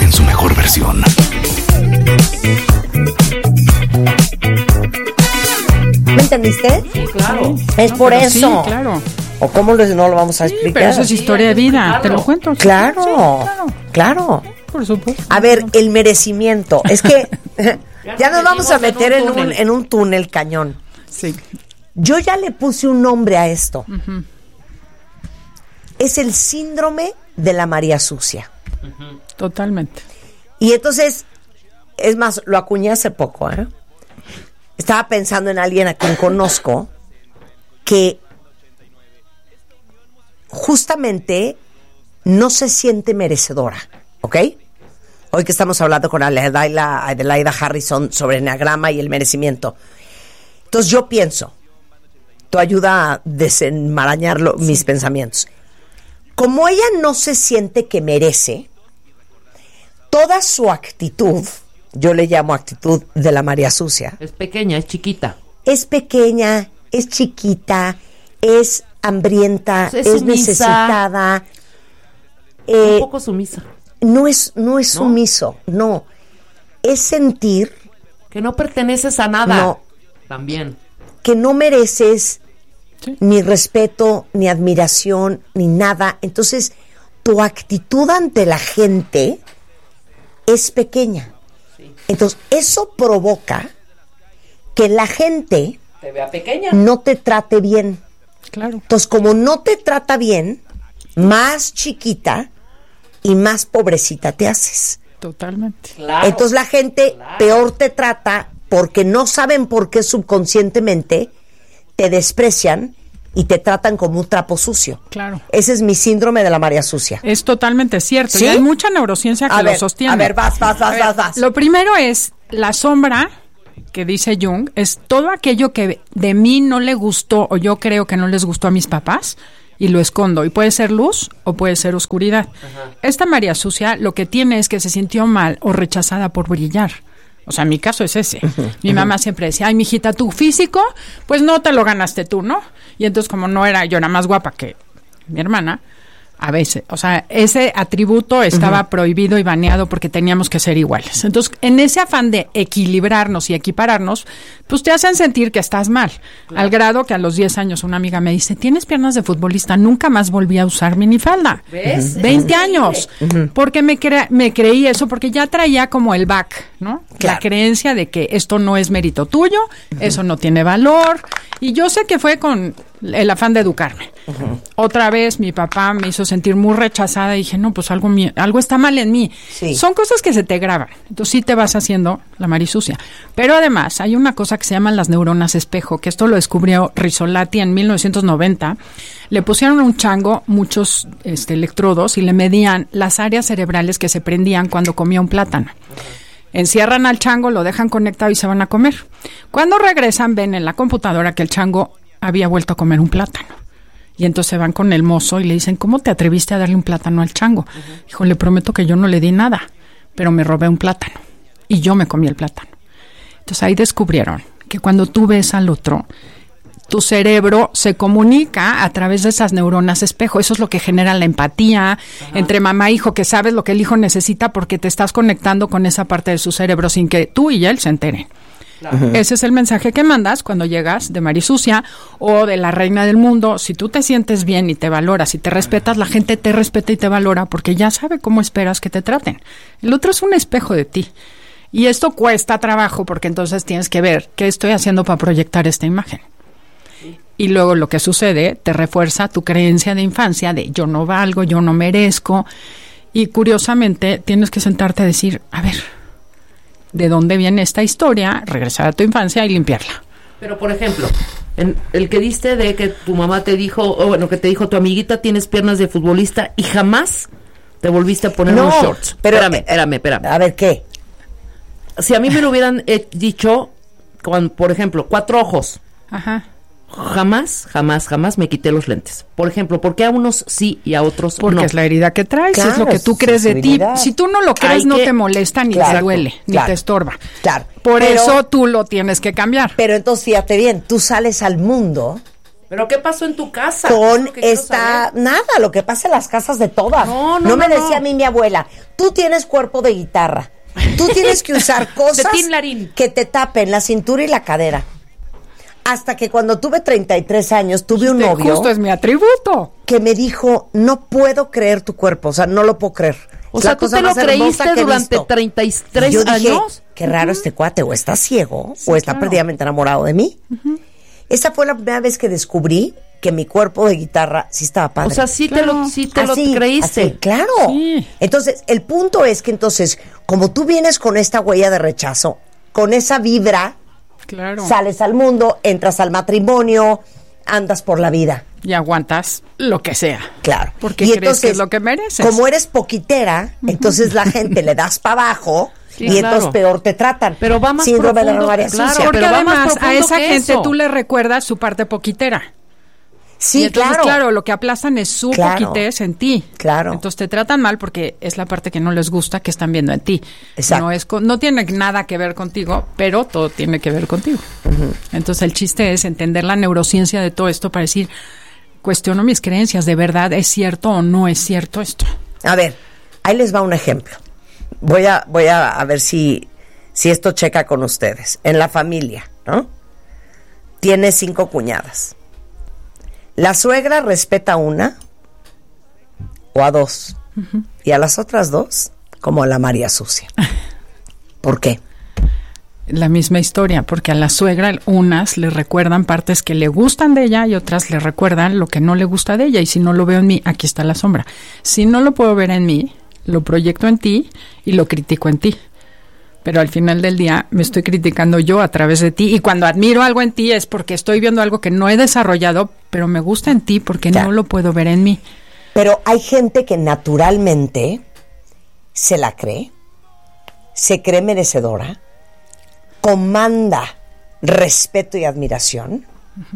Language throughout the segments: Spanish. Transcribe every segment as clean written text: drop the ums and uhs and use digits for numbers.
en su mejor versión. ¿Me entendiste? Sí, claro. Es por eso. Sí, claro. ¿O cómo no lo vamos a explicar? Pero eso es historia de vida, te lo cuento. Claro, Sí, claro. Por supuesto. A ver, el merecimiento. Es que ya nos vamos a meter en un túnel cañón. Sí. Yo ya le puse un nombre a esto. Uh-huh. Es el síndrome de la María Sucia. Uh-huh. Totalmente. Y entonces, es más, lo acuñé hace poco, ¿eh? Estaba pensando en alguien a quien conozco que justamente no se siente merecedora, ¿ok? Hoy que estamos hablando con Adelaida Harrison sobre eneagrama y el merecimiento. Entonces yo pienso, tú ayuda a desenmarañar mis pensamientos. Como ella no se siente que merece, toda su actitud, yo le llamo actitud de la María Sucia. Es pequeña, es chiquita. Es pequeña, es chiquita, es hambrienta, es sumisa, necesitada. Un poco sumisa. No es sumiso, no. Es sentir que no perteneces a nada. No. También. Que no mereces ni respeto, ni admiración, ni nada. Entonces, tu actitud ante la gente es pequeña. Sí. Entonces, eso provoca que la gente te vea pequeña, no te trate bien. Claro. Entonces, como no te trata bien, más chiquita y más pobrecita te haces. Totalmente. Claro, entonces la gente peor te trata porque no saben por qué subconscientemente te desprecian y te tratan como un trapo sucio. Claro. Ese es mi síndrome de la María Sucia. Es totalmente cierto. ¿Sí? Y hay mucha neurociencia que lo sostiene. A ver, vas. Lo primero es la sombra, que dice Jung, es todo aquello que de mí no le gustó o yo creo que no les gustó a mis papás y lo escondo. Y puede ser luz o puede ser oscuridad. Ajá. Esta María Sucia lo que tiene es que se sintió mal o rechazada por brillar. O sea, mi caso es ese. Mi mamá siempre decía, ay, mijita, tu físico, pues no te lo ganaste tú, ¿no? Y entonces como yo era más guapa que mi hermana, a veces, o sea, ese atributo estaba prohibido y baneado porque teníamos que ser iguales. Entonces, en ese afán de equilibrarnos y equipararnos, pues te hacen sentir que estás mal. Claro. Al grado que a los 10 años una amiga me dice, tienes piernas de futbolista, nunca más volví a usar minifalda. ¿Ves? 20 años. Porque me creí eso, porque ya traía como el back, ¿no? Claro. La creencia de que esto no es mérito tuyo, eso no tiene valor. Y yo sé que fue con el afán de educarme. Otra vez mi papá me hizo sentir muy rechazada y dije, no, pues algo está mal en mí. Sí. Son cosas que se te graban. Entonces sí te vas haciendo la María Sucia. Pero además hay una cosa que se llaman las neuronas espejo, que esto lo descubrió Rizzolatti en 1990. Le pusieron a un chango muchos electrodos y le medían las áreas cerebrales que se prendían cuando comía un plátano. Encierran al chango, lo dejan conectado y se van a comer. Cuando regresan, ven en la computadora que el chango había vuelto a comer un plátano. Y entonces van con el mozo y le dicen, ¿cómo te atreviste a darle un plátano al chango? Dijo, le prometo que yo no le di nada, pero me robé un plátano. Y yo me comí el plátano. Entonces ahí descubrieron que cuando tú ves al otro, tu cerebro se comunica a través de esas neuronas espejo. Eso es lo que genera la empatía entre mamá e hijo, que sabes lo que el hijo necesita porque te estás conectando con esa parte de su cerebro sin que tú y él se enteren. Claro. Ese es el mensaje que mandas cuando llegas de María Sucia o de la reina del mundo. Si tú te sientes bien y te valoras y te respetas, la gente te respeta y te valora porque ya sabe cómo esperas que te traten. El otro es un espejo de ti. Y esto cuesta trabajo porque entonces tienes que ver qué estoy haciendo para proyectar esta imagen. Y luego lo que sucede, te refuerza tu creencia de infancia de yo no valgo, yo no merezco. Y curiosamente tienes que sentarte a decir, a ver, ¿de dónde viene esta historia? Regresar a tu infancia y limpiarla. Pero, por ejemplo, en el que diste de que tu mamá te dijo, o bueno, que te dijo tu amiguita, tienes piernas de futbolista y jamás te volviste a poner unos shorts. Pero, espérame. A ver, ¿qué? Si a mí me lo hubieran dicho, por ejemplo, 4 ojos. Ajá. Jamás me quité los lentes. Por ejemplo, ¿por qué a unos sí y a otros porque no? es la herida que traes, claro, es lo que tú crees de ti. Si tú no lo crees, no te molesta, ni te duele, ni te estorba. Claro. Por eso tú lo tienes que cambiar. Pero entonces, fíjate bien, tú sales al mundo ¿Pero qué pasó en tu casa? Con esta... Nada, lo que pasa en las casas de todas. No me decía a mí mi abuela, tú tienes cuerpo de guitarra. Tú tienes que usar cosas que te tapen la cintura y la cadera. Hasta que cuando tuve 33 años, tuve un novio... Justo es mi atributo. Que me dijo, no puedo creer tu cuerpo, o sea, no lo puedo creer. O sea, ¿tú te lo creíste durante 33 yo dije, años? Qué raro este cuate, o está ciego, o está perdidamente enamorado de mí. Esa fue la primera vez que descubrí que mi cuerpo de guitarra sí estaba padre. O sea, sí te lo creíste. Así, claro. Sí. Entonces, el punto es que entonces, como tú vienes con esta huella de rechazo, con esa vibra, sales al mundo, entras al matrimonio, andas por la vida. Y aguantas lo que sea. Claro. Porque y crees entonces, que es lo que mereces. Como eres poquitera, entonces la gente le das para abajo y entonces peor te tratan. Pero va más síndrome profundo, de la María claro, Sucia. Porque pero va más además a profundo esa que gente eso. tú le recuerdas su parte poquitera. Sí, y entonces, claro. lo que aplastan es su poquitez en ti. Claro. Entonces te tratan mal porque es la parte que no les gusta que están viendo en ti. Exacto. No tiene nada que ver contigo, pero todo tiene que ver contigo. Entonces el chiste es entender la neurociencia de todo esto para decir, cuestiono mis creencias, ¿de verdad es cierto o no es cierto esto? A ver, ahí les va un ejemplo. Voy a ver si esto checa con ustedes. En la familia, ¿no? Tiene 5 cuñadas. La suegra respeta a una o a 2. Y a las otras 2, como a la María Sucia. ¿Por qué? La misma historia, porque a la suegra unas le recuerdan partes que le gustan de ella y otras le recuerdan lo que no le gusta de ella. Y si no lo veo en mí, aquí está la sombra. Si no lo puedo ver en mí, lo proyecto en ti y lo critico en ti. Pero al final del día me estoy criticando yo a través de ti. Y cuando admiro algo en ti es porque estoy viendo algo que no he desarrollado, pero me gusta en ti porque no lo puedo ver en mí. Pero hay gente que naturalmente se la cree, se cree merecedora, comanda respeto y admiración,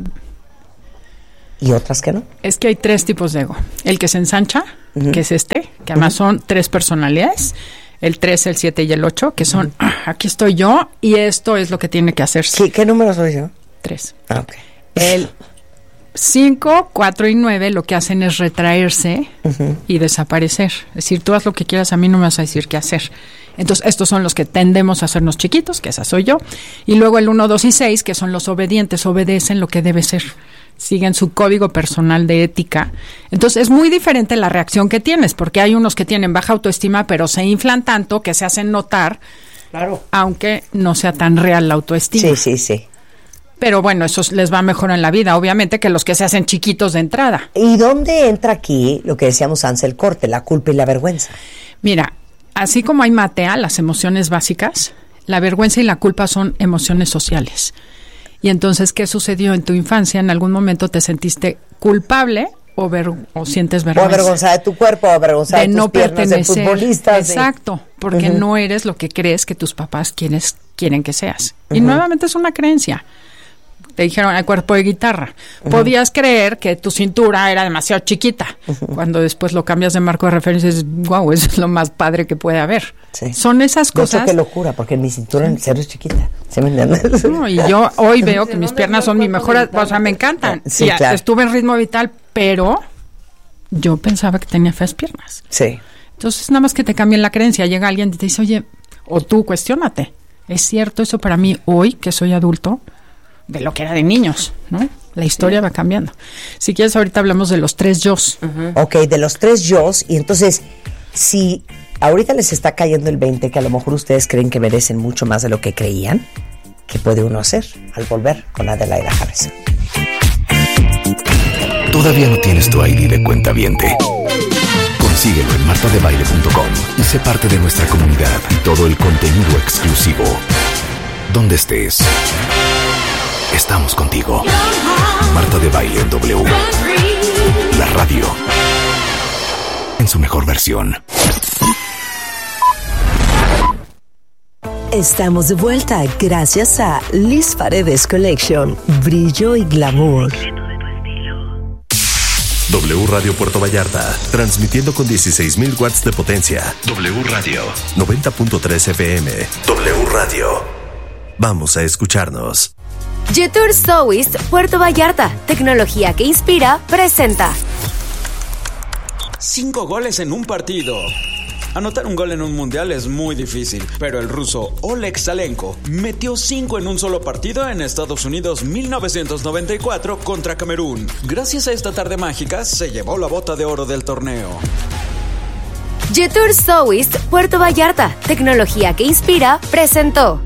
y otras que no. Es que hay 3 tipos de ego. El que se ensancha, que es que además son 3 personalidades. El 3, el 7 y el 8, que son, aquí estoy yo y esto es lo que tiene que hacerse. ¿Qué número soy yo? 3. Ah, ok. El 5, 4 y 9 lo que hacen es retraerse y desaparecer. Es decir, tú haz lo que quieras, a mí no me vas a decir qué hacer. Entonces, estos son los que tendemos a hacernos chiquitos, que esa soy yo. Y luego el 1, 2 y 6, que son los obedientes, obedecen lo que debe ser. Siguen su código personal de ética. Entonces, es muy diferente la reacción que tienes, porque hay unos que tienen baja autoestima, pero se inflan tanto que se hacen notar, aunque no sea tan real la autoestima. Sí. Pero bueno, eso les va mejor en la vida, obviamente, que los que se hacen chiquitos de entrada. ¿Y dónde entra aquí lo que decíamos antes, el corte, la culpa y la vergüenza? Mira, así como hay MATEA, las emociones básicas, la vergüenza y la culpa son emociones sociales. Y entonces, ¿qué sucedió en tu infancia? En algún momento te sentiste culpable o sientes vergüenza. O avergonzada de tu cuerpo, o avergonzada de tus no piernas de futbolista. Exacto, porque no eres lo que crees que tus papás quieren que seas. Y nuevamente es una creencia. Te dijeron el cuerpo de guitarra. Podías creer que tu cintura era demasiado chiquita. Cuando después lo cambias de marco de referencia y dices, wow, eso es lo más padre que puede haber. Sí. Son esas cosas. Qué locura, porque mi cintura en serio es chiquita. ¿Se me entiende? No, y yo hoy veo que mis piernas son mi mejor, o sea, me encantan. Sí, y claro. Estuve en ritmo vital, pero yo pensaba que tenía feas piernas. Sí. Entonces, nada más que te cambien la creencia. Llega alguien y te dice, oye, o tú cuestiónate. ¿Es cierto eso para mí hoy, que soy adulto? De lo que era de niños, ¿no? La historia va cambiando. Si quieres, ahorita hablamos de los 3 yos. Ok, de los 3 yos. Y entonces, si ahorita les está cayendo el 20, que a lo mejor ustedes creen que merecen mucho más de lo que creían, ¿qué puede uno hacer al volver con Adelaida Harrison? ¿Todavía no tienes tu ID de cuentaviente? Consíguelo en martadebaile.com y sé parte de nuestra comunidad. Todo el contenido exclusivo. Donde estés, estamos contigo. Marta de Baile en W. La radio en su mejor versión. Estamos de vuelta gracias a Liz Paredes Collection. Brillo y glamour. W Radio Puerto Vallarta, transmitiendo con 16,000 watts de potencia. W Radio 90.3 FM. W Radio. Vamos a escucharnos. Jetour South Puerto Vallarta, tecnología que inspira, presenta. 5 goles en un partido. Anotar un gol en un mundial es muy difícil, pero el ruso Oleg Salenko metió 5 en un solo partido en Estados Unidos 1994 contra Camerún. Gracias a esta tarde mágica se llevó la bota de oro del torneo. Jetour South Puerto Vallarta, tecnología que inspira, presentó.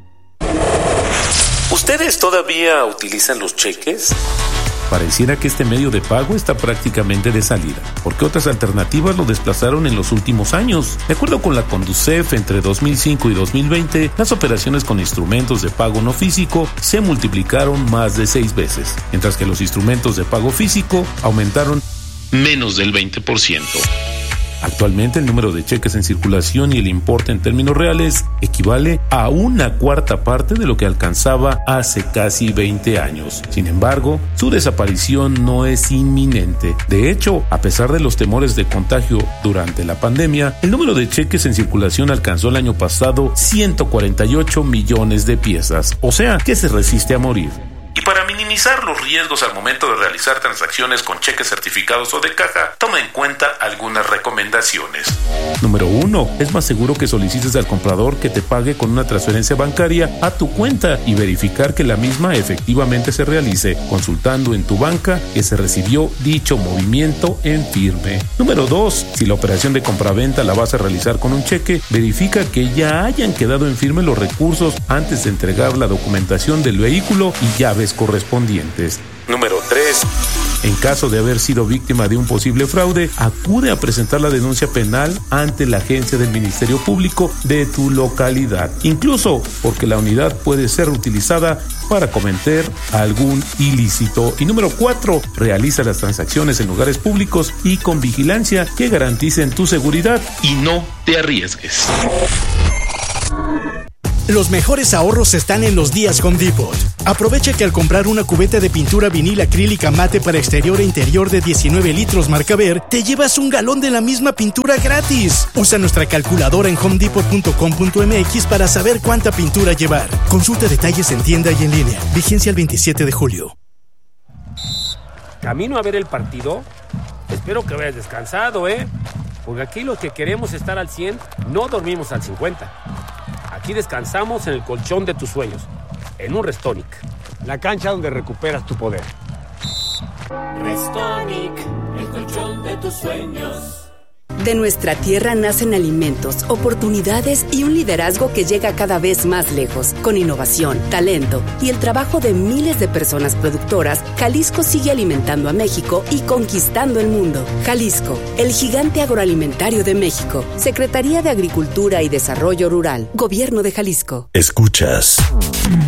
¿Ustedes todavía utilizan los cheques? Pareciera que este medio de pago está prácticamente de salida, porque otras alternativas lo desplazaron en los últimos años. De acuerdo con la Conducef, entre 2005 y 2020, las operaciones con instrumentos de pago no físico se multiplicaron más de 6 veces, mientras que los instrumentos de pago físico aumentaron menos del 20%. Actualmente el número de cheques en circulación y el importe en términos reales equivale a 1/4 parte de lo que alcanzaba hace casi 20 años. Sin embargo, su desaparición no es inminente. De hecho, a pesar de los temores de contagio durante la pandemia, el número de cheques en circulación alcanzó el año pasado 148 millones de piezas, o sea, que se resiste a morir. Y para minimizar los riesgos al momento de realizar transacciones con cheques certificados o de caja, toma en cuenta algunas recomendaciones. Número 1. Es más seguro que solicites al comprador que te pague con una transferencia bancaria a tu cuenta y verificar que la misma efectivamente se realice, consultando en tu banca que se recibió dicho movimiento en firme. Número 2. Si la operación de compraventa la vas a realizar con un cheque, verifica que ya hayan quedado en firme los recursos antes de entregar la documentación del vehículo y llaves correspondientes. Número 3. En caso de haber sido víctima de un posible fraude, acude a presentar la denuncia penal ante la agencia del Ministerio Público de tu localidad, incluso porque la unidad puede ser utilizada para cometer algún ilícito. Y número 4, realiza las transacciones en lugares públicos y con vigilancia que garanticen tu seguridad y no te arriesgues. Los mejores ahorros están en los días Home Depot. Aprovecha que al comprar una cubeta de pintura vinil acrílica mate para exterior e interior de 19 litros marca Ver, te llevas un galón de la misma pintura gratis. Usa nuestra calculadora en homedepot.com.mx para saber cuánta pintura llevar. Consulta detalles en tienda y en línea. Vigencia el 27 de julio. ¿Camino a ver el partido? Espero que vayas descansado, porque aquí los que queremos estar al 100 no dormimos al 50. Aquí descansamos en el colchón de tus sueños, en un Restonic. La cancha donde recuperas tu poder. Restonic, el colchón de tus sueños. De nuestra tierra nacen alimentos, oportunidades y un liderazgo que llega cada vez más lejos. Con innovación, talento y el trabajo de miles de personas productoras, Jalisco sigue alimentando a México y conquistando el mundo. Jalisco, el gigante agroalimentario de México. Secretaría de Agricultura y Desarrollo Rural. Gobierno de Jalisco. Escuchas